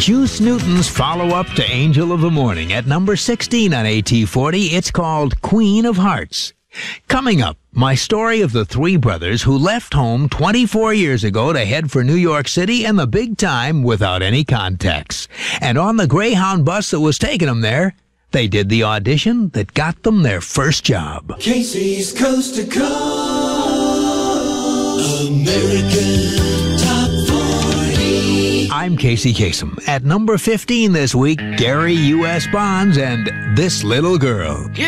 Juice Newton's follow-up to Angel of the Morning at number 16 on AT40. It's called Queen of Hearts. Coming up, my story of the three brothers who left home 24 years ago to head for New York City and the big time without any contacts. And on the Greyhound bus that was taking them there, they did the audition that got them their first job. Casey's Coast to Coast, American Top 40. I'm Casey Kasem. At number 15 this week, Gary U.S. Bonds and This Little Girl.